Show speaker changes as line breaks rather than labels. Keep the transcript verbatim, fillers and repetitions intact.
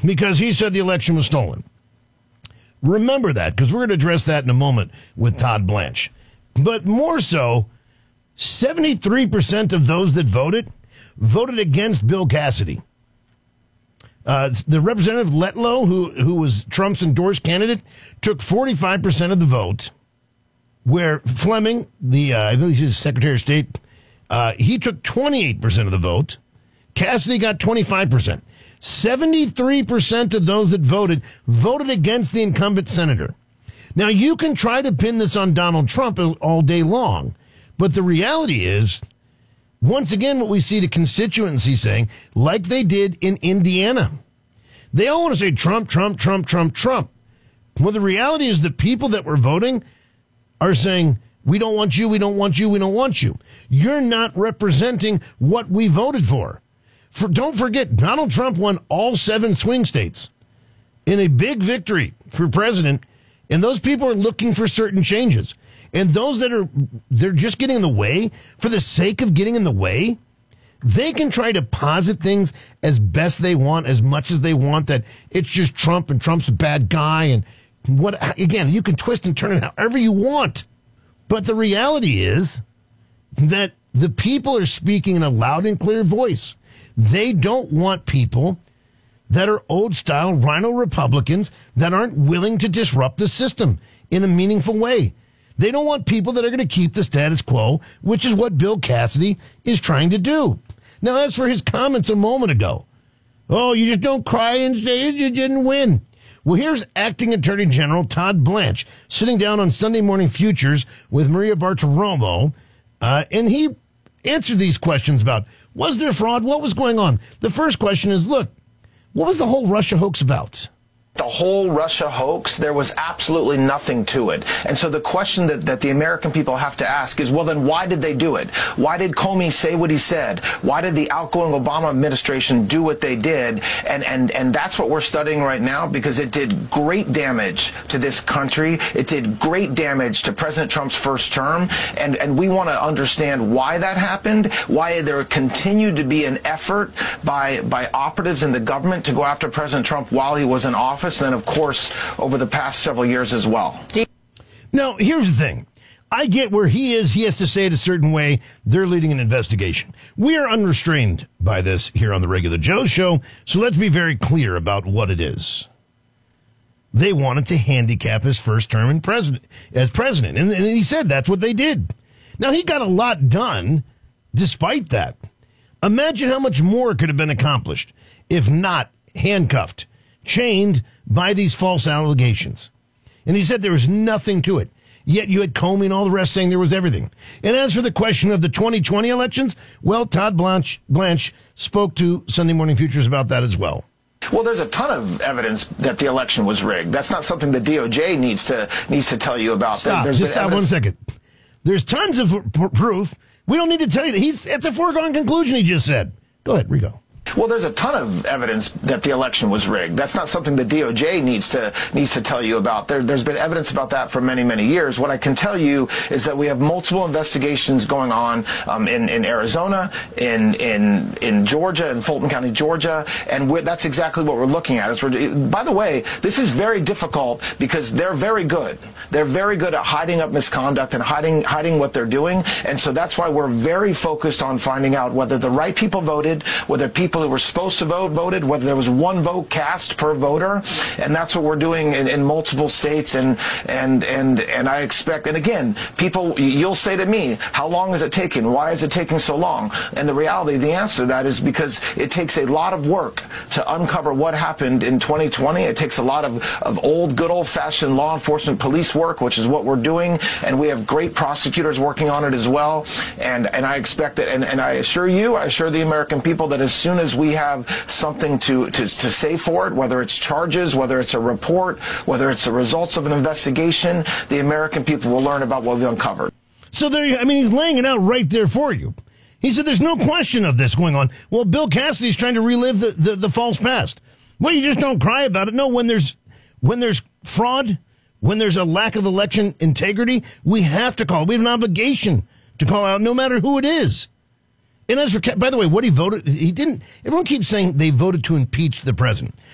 because he said the election was stolen. Remember that, because we're going to address that in a moment with Todd Blanche. But more so, seventy-three percent of those that voted voted against Bill Cassidy. Uh, the Representative Letlow, who who was Trump's endorsed candidate, took forty-five percent of the vote, where Fleming, the uh, I believe he's Secretary of State, uh, he took twenty-eight percent of the vote. Cassidy got twenty-five percent. seventy-three percent of those that voted voted against the incumbent senator. Now, you can try to pin this on Donald Trump all day long, but the reality is, once again, what we see the constituency saying, like they did in Indiana. They all want to say Trump, Trump, Trump, Trump, Trump. Well, the reality is the people that were voting are saying, we don't want you, we don't want you, we don't want you. You're not representing what we voted for. For don't forget, Donald Trump won all seven swing states in a big victory for president, and those people are looking for certain changes. And those that are, they're just getting in the way for the sake of getting in the way, they can try to posit things as best they want, as much as they want, that it's just Trump and Trump's a bad guy. And what, again, you can twist and turn it however you want. But the reality is that the people are speaking in a loud and clear voice. They don't want people that are old-style rhino Republicans that aren't willing to disrupt the system in a meaningful way. They don't want people that are going to keep the status quo, which is what Bill Cassidy is trying to do. Now, as for his comments a moment ago, oh, you just don't cry and say you didn't win. Well, here's Acting Attorney General Todd Blanche sitting down on Sunday Morning Futures with Maria Bartiromo, uh, and he answered these questions about, was there fraud? What was going on? The first question is, look, what was the whole Russia hoax about?
The whole Russia hoax, there was absolutely nothing to it. And so the question that, that the American people have to ask is, well, then why did they do it? Why did Comey say what he said? Why did the outgoing Obama administration do what they did? And, and, and that's what we're studying right now, because it did great damage to this country. It did great damage to President Trump's first term. And, and we want to understand why that happened, why there continued to be an effort by, by operatives in the government to go after President Trump while he was in office. And then, of course, over the past several years as well.
Now, here's the thing. I get where he is. He has to say it a certain way. They're leading an investigation. We are unrestrained by this here on the Regular Joe Show, so let's be very clear about what it is. They wanted to handicap his first term in president, as president, and, and he said that's what they did. Now, he got a lot done despite that. Imagine how much more could have been accomplished if not handcuffed, chained by these false allegations. And he said there was nothing to it. Yet you had Comey and all the rest saying there was everything. And as for the question of the twenty twenty elections, well, Todd Blanche, Blanche spoke to Sunday Morning Futures about that as well.
Well, there's a ton of evidence that the election was rigged. That's not something the D O J needs to needs to tell you about.
Stop.
There's
Just stop
evidence-
one second. There's tons of p- proof. We don't need to tell you that. He's, it's a foregone conclusion, he just said. Go ahead, Rico.
Well, there's a ton of evidence that the election was rigged. That's not something the D O J needs to needs to tell you about. There, there's been evidence about that for many, many years. What I can tell you is that we have multiple investigations going on um, in, in Arizona, in in in Georgia, in Fulton County, Georgia, and we're, that's exactly what we're looking at. Is we're, by the way, this is very difficult because they're very good. They're very good at hiding up misconduct and hiding hiding what they're doing, and so that's why we're very focused on finding out whether the right people voted, whether people who were supposed to vote voted, whether there was one vote cast per voter, and that's what we're doing in, in multiple states. And and and and I expect, and again, people, you'll say to me, how long is it taking? Why is it taking so long? And the reality, the answer to that is because it takes a lot of work to uncover what happened in twenty twenty. It takes a lot of, of old, good old-fashioned law enforcement police work, which is what we're doing, and we have great prosecutors working on it as well. And and I expect that, and, and I assure you, I assure the American people that as soon as we have something to, to, to say for it, whether it's charges, whether it's a report, whether it's the results of an investigation, the American people will learn about what we've uncovered.
So there, I mean, he's laying it out right there for you. He said there's no question of this going on. Well, Bill Cassidy's trying to relive the, the, the false past. Well, you just don't cry about it. No, when there's when there's fraud, when there's a lack of election integrity, we have to call. We have an obligation to call out no matter who it is. And as for, by the way, what he voted, he didn't, everyone keeps saying they voted to impeach the president.